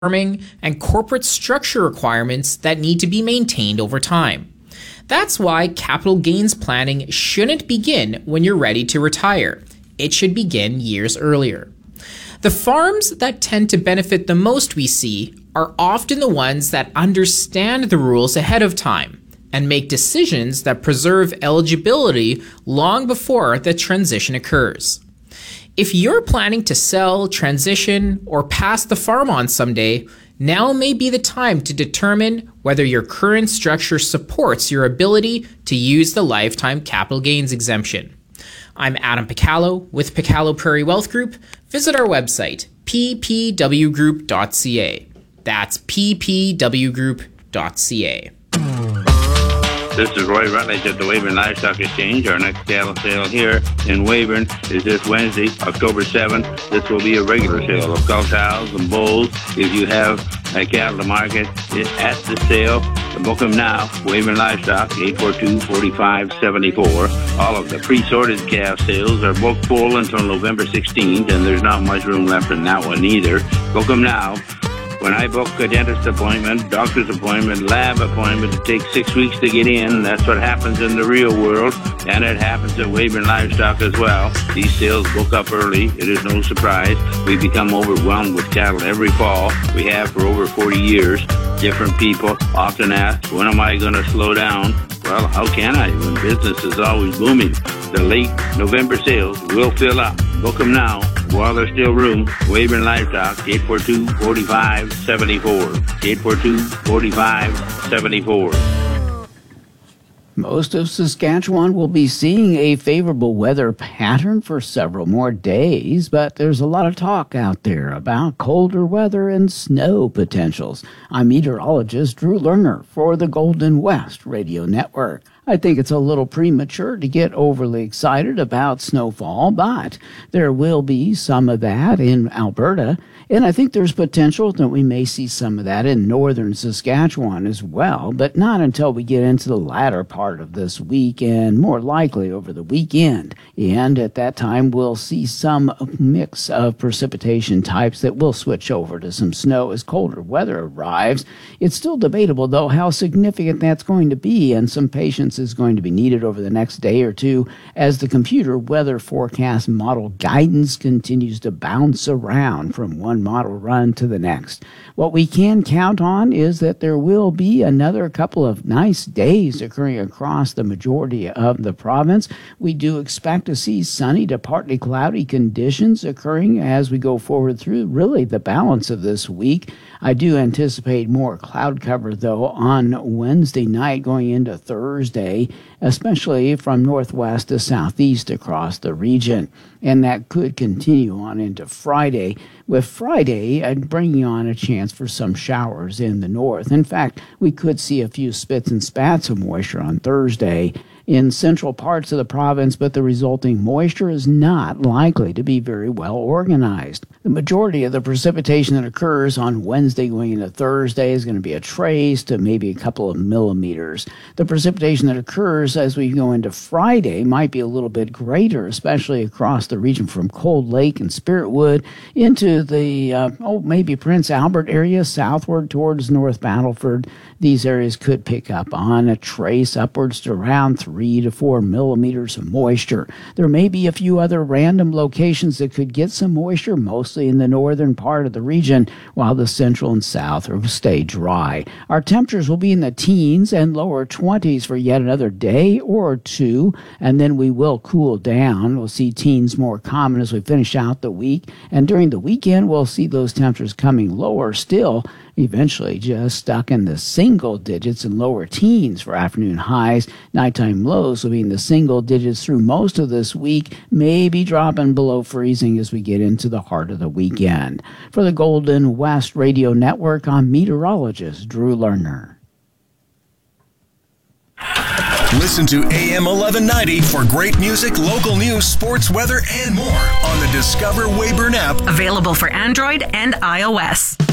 farming, and corporate structure requirements that need to be maintained over time. That's why capital gains planning shouldn't begin when you're ready to retire. It should begin years earlier. The farms that tend to benefit the most, we see, are often the ones that understand the rules ahead of time and make decisions that preserve eligibility long before the transition occurs. If you're planning to sell, transition, or pass the farm on someday, now may be the time to determine whether your current structure supports your ability to use the lifetime capital gains exemption. I'm Adam Picallo with Picallo Prairie Wealth Group. Visit our website, ppwgroup.ca. That's ppwgroup.ca. This is Roy Rutledge at the Weyburn Livestock Exchange. Our next cattle sale here in Weyburn is this Wednesday, October 7th. This will be a regular sale of cull cows and bulls. If you have a cattle to market at the sale, book them now. Weyburn Livestock, 842-4574. All of the pre-sorted calf sales are booked full until November 16th, and there's not much room left in that one either. Book them now. When I book a dentist appointment, doctor's appointment, lab appointment, it takes 6 weeks to get in. That's what happens in the real world, and it happens at Weyburn Livestock as well. These sales book up early. It is no surprise. We become overwhelmed with cattle every fall. We have for over 40 years. Different people often ask, when am I going to slow down? Well, how can I when business is always booming? The late November sales will fill up. Book them now while there's still room. Weyburn Livestock, 842-4574. 842-4574. Most of Saskatchewan will be seeing a favorable weather pattern for several more days, but there's a lot of talk out there about colder weather and snow potentials. I'm meteorologist Drew Lerner for the Golden West Radio Network. I think it's a little premature to get overly excited about snowfall, but there will be some of that in Alberta, and I think there's potential that we may see some of that in northern Saskatchewan as well, but not until we get into the latter part of this week and more likely over the weekend. And at that time, we'll see some mix of precipitation types that will switch over to some snow as colder weather arrives. It's still debatable, though, how significant that's going to be, and some patience is going to be needed over the next day or two as the computer weather forecast model guidance continues to bounce around from one model run to the next. What we can count on is that there will be another couple of nice days occurring across the majority of the province. We do expect to see sunny to partly cloudy conditions occurring as we go forward through really the balance of this week. I do anticipate more cloud cover, though, on Wednesday night going into Thursday, especially from northwest to southeast across the region. And that could continue on into Friday, with Friday bringing on a chance for some showers in the north. In fact, we could see a few spits and spats of moisture on Thursday in central parts of the province, but the resulting moisture is not likely to be very well organized. The majority of the precipitation that occurs on Wednesday going into Thursday is going to be a trace to maybe a couple of millimeters. The precipitation that occurs as we go into Friday might be a little bit greater, especially across the region from Cold Lake and Spiritwood into the, maybe Prince Albert area, southward towards North Battleford. These areas could pick up on a trace upwards to around 3 to 4 millimeters of moisture. There may be a few other random locations that could get some moisture, mostly in the northern part of the region, while the central and south will stay dry. Our temperatures will be in the teens and lower 20s for yet another day or two, and then we will cool down. We'll see teens more common as we finish out the week, and during the weekend we'll see those temperatures coming lower still, eventually just stuck in the single digits and lower teens for afternoon highs. Nighttime lows will be in the single digits through most of this week, maybe dropping below freezing as we get into the heart of the weekend. For the Golden West Radio Network, I'm meteorologist Drew Lerner. Listen to AM 1190 for great music, local news, sports, weather, and more on the Discover Weyburn app. Available for Android and iOS.